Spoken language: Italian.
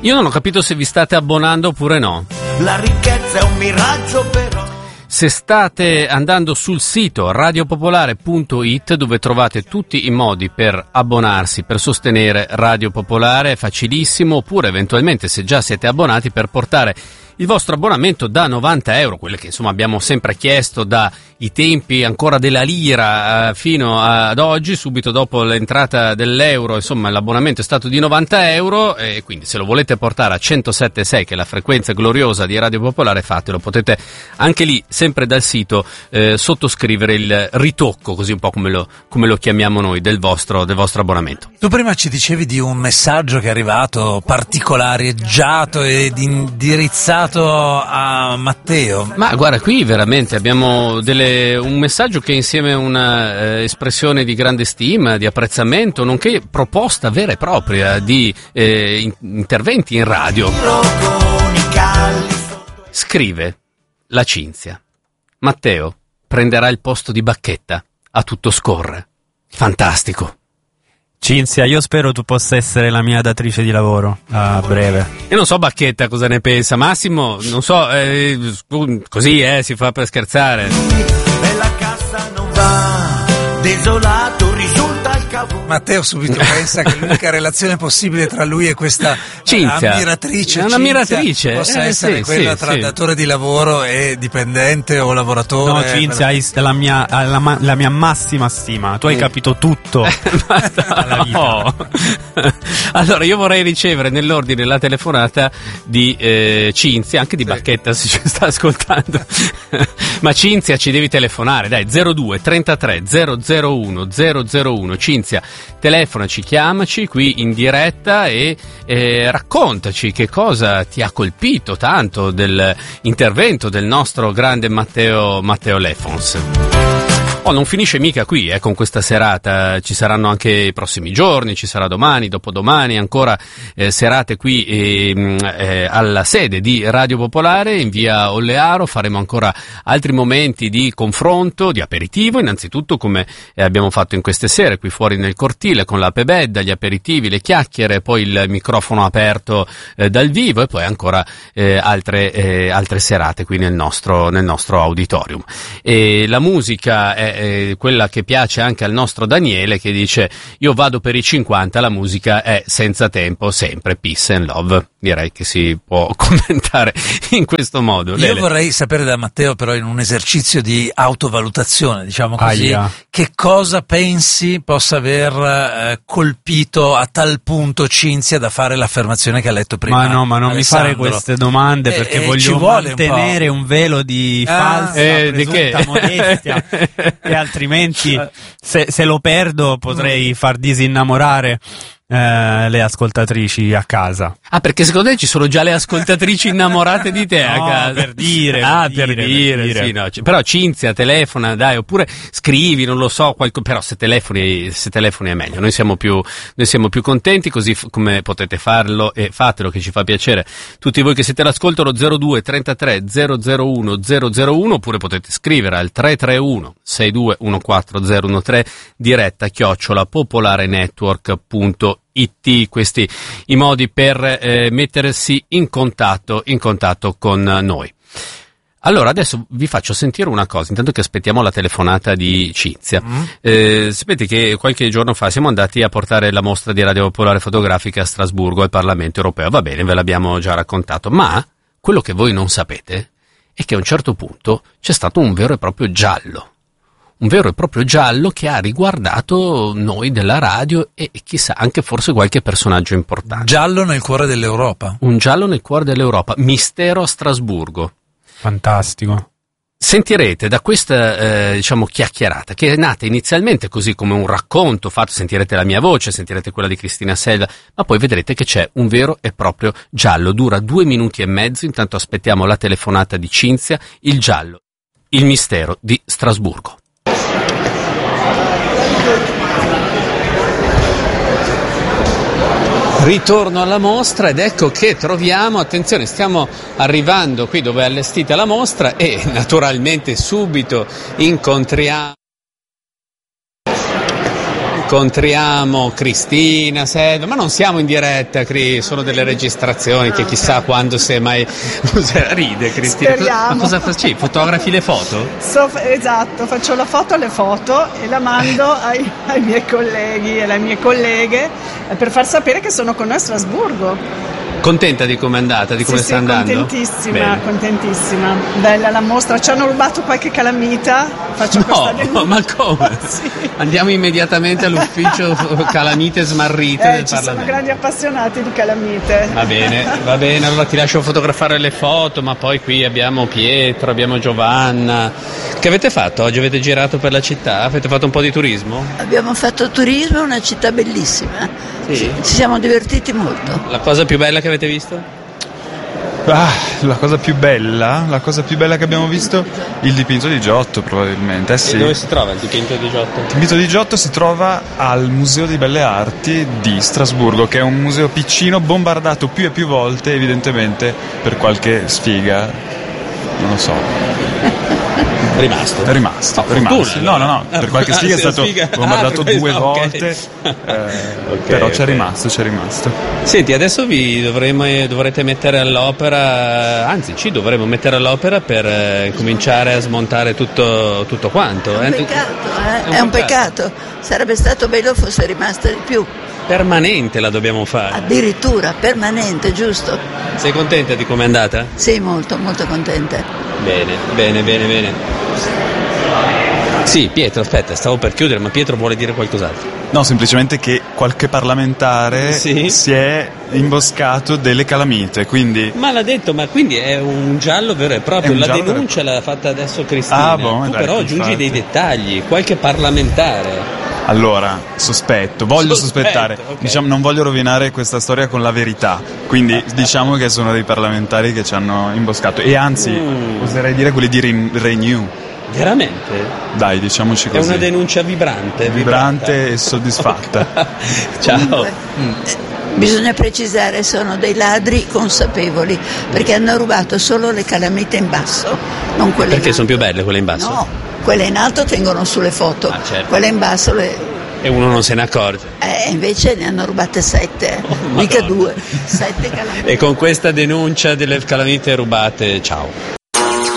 Io non ho capito se vi state abbonando oppure no. La ricchezza è un miraggio però. Se state andando sul sito radiopopolare.it, dove trovate tutti i modi per abbonarsi, per sostenere Radio Popolare, è facilissimo, oppure eventualmente, se già siete abbonati, per portare il vostro abbonamento da 90 euro, quelle che insomma abbiamo sempre chiesto da i tempi ancora della lira fino ad oggi, subito dopo l'entrata dell'euro, insomma l'abbonamento è stato di 90 euro, e quindi se lo volete portare a 107.6, che è la frequenza gloriosa di Radio Popolare, fatelo. Potete anche lì, sempre dal sito, sottoscrivere il ritocco, così un po' come lo chiamiamo noi, del vostro abbonamento. Tu prima ci dicevi di un messaggio che è arrivato particolareggiato ed indirizzato a Matteo. Ma guarda, qui veramente abbiamo un messaggio che insieme a una espressione di grande stima, di apprezzamento, nonché proposta vera e propria di interventi in radio. Scrive la Cinzia: Matteo prenderà il posto di Bacchetta, a tutto scorre. Fantastico. Cinzia, io spero tu possa essere la mia datrice di lavoro a breve. Io non so Bacchetta cosa ne pensa, Massimo, non so, così si fa per scherzare. E la cassa non va, desolato risulta il cavo. Matteo subito pensa che l'unica relazione possibile tra lui e questa Cinzia, ammiratrice, è un'ammiratrice, possa essere quella tra datore di lavoro e dipendente o lavoratore. No, Cinzia, hai la mia massima stima. Tu hai capito tutto. No. Allora io vorrei ricevere nell'ordine la telefonata di Cinzia, anche di Bacchetta se ci sta ascoltando. Ma Cinzia, ci devi telefonare, dai, 02 33 001 001. Cinzia, telefonaci, chiamaci qui in diretta e raccontaci che cosa ti ha colpito tanto dell'intervento del nostro grande Matteo Lefons. Oh, non finisce mica qui, con questa serata, ci saranno anche i prossimi giorni, ci sarà domani, dopodomani, ancora serate qui alla sede di Radio Popolare in via Ollearo. Faremo ancora altri momenti di confronto, di aperitivo, innanzitutto come abbiamo fatto in queste sere, qui fuori nel cortile con la pebedda, gli aperitivi, le chiacchiere, poi il microfono aperto dal vivo, e poi ancora altre serate qui nel nostro auditorium. E la musica è quella che piace anche al nostro Daniele, che dice: io vado per i 50, la musica è senza tempo, sempre peace and love. Direi che si può commentare in questo modo. Io vorrei sapere da Matteo, però, in un esercizio di autovalutazione, diciamo così, che cosa pensi possa aver colpito a tal punto Cinzia da fare l'affermazione che ha letto prima. Ma non mi fare queste domande, perché voglio mantenere un velo di falsa presunta modestia, e altrimenti se lo perdo potrei far disinnamorare le ascoltatrici a casa. Ah, perché secondo te ci sono già le ascoltatrici innamorate di te a casa? Per dire. Sì, no. Però Cinzia, telefona, dai, oppure scrivi, non lo so, però se telefoni è meglio. Noi siamo più contenti, così come potete farlo, e fatelo, che ci fa piacere. Tutti voi che siete all'ascolto, lo 02 33 001 001, oppure potete scrivere al 331 6214013, diretta @popolarenetwork.it. Questi i modi per mettersi in contatto con noi. Allora adesso vi faccio sentire una cosa, intanto che aspettiamo la telefonata di Cinzia. Sapete che qualche giorno fa siamo andati a portare la mostra di Radio Popolare Fotografica a Strasburgo, al Parlamento Europeo. Va bene, ve l'abbiamo già raccontato, ma quello che voi non sapete è che a un certo punto c'è stato un vero e proprio giallo. Un vero e proprio giallo che ha riguardato noi della radio e chissà anche forse qualche personaggio importante. Giallo nel cuore dell'Europa. Un giallo nel cuore dell'Europa. Mistero a Strasburgo. Fantastico. Sentirete da questa chiacchierata, che è nata inizialmente così come un racconto fatto, sentirete la mia voce, sentirete quella di Cristina Sella, ma poi vedrete che c'è un vero e proprio giallo. Dura 2 minuti e mezzo, intanto aspettiamo la telefonata di Cinzia. Il giallo, il mistero di Strasburgo. Ritorno alla mostra ed ecco che troviamo, attenzione, stiamo arrivando qui dove è allestita la mostra e naturalmente subito incontriamo incontriamo Cristina, Selva, ma non siamo in diretta, sono delle registrazioni che chissà quando se mai ride Cristina. Speriamo. Ma cosa facci? Fotografi le foto? Esatto, faccio la foto alle foto e la mando ai miei colleghi e alle mie colleghe per far sapere che sono con noi a Strasburgo. Contenta di come è andata, di come sta andando? Contentissima. Bella la mostra. Ci hanno rubato qualche calamita. Faccio questa denuncia. Ma come? Sì. Andiamo immediatamente all'ufficio calamite smarrite del ci Parlamento. sono grandi appassionati di calamite. Va bene, allora ti lascio fotografare le foto, ma poi qui abbiamo Pietro, abbiamo Giovanna. Che avete fatto oggi? Avete girato per la città? Avete fatto un po' di turismo? Abbiamo fatto turismo, è una città bellissima. Sì. Ci siamo divertiti molto. La cosa più bella che avete visto? La cosa più bella che abbiamo visto, il dipinto di Giotto probabilmente. Sì. E dove si trova il dipinto di Giotto? Il dipinto di Giotto si trova al Museo di Belle Arti di Strasburgo, che è un museo piccino, bombardato più e più volte, evidentemente per qualche sfiga, non lo so. Rimasto. No, per qualche sfiga è stato bombardato 2 volte, però c'è rimasto. Senti, adesso vi dovrete mettere all'opera, anzi ci dovremo mettere all'opera per cominciare a smontare tutto quanto. È un peccato. Sarebbe stato bello fosse rimasta di più. Permanente la dobbiamo fare. Addirittura, permanente, giusto? Sei contenta di come è andata? Sì, molto, molto contenta. Bene. Sì, Pietro, aspetta, stavo per chiudere, ma Pietro vuole dire qualcos'altro. No, semplicemente che qualche parlamentare si è imboscato delle calamite, quindi... Ma l'ha detto, ma quindi è un giallo vero e proprio, la denuncia l'ha fatta adesso Cristina, tu però aggiungi dei dettagli, qualche parlamentare... Allora, voglio sospettare, okay. Diciamo, non voglio rovinare questa storia con la verità, quindi diciamo che sono dei parlamentari che ci hanno imboscato, e anzi, oserei dire quelli di Renew. Veramente? Dai, diciamoci così. È una denuncia vibrante e soddisfatta. Ciao. Comunque, bisogna precisare, sono dei ladri consapevoli, perché hanno rubato solo le calamite in basso, non quelle perché sono più belle quelle in basso? No, quelle in alto tengono sulle foto, certo. Quelle in basso e uno non se ne accorge. Invece ne hanno rubate 7, mica 2, 7 calamite. E con questa denuncia delle calamite rubate, ciao.